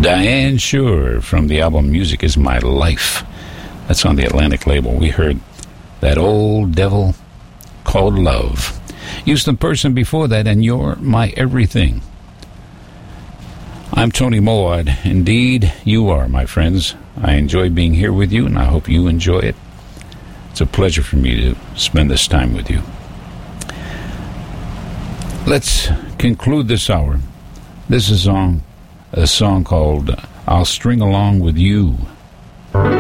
Diane Shure from the album Music Is My Life. That's on the Atlantic label. We heard That Old Devil Called Love. Houston Person before that, and You're My Everything. I'm Tony Moawad. Indeed, you are, my friends. I enjoy being here with you, and I hope you enjoy it. It's a pleasure for me to spend this time with you. Let's conclude this hour. This is a song called I'll String Along With You.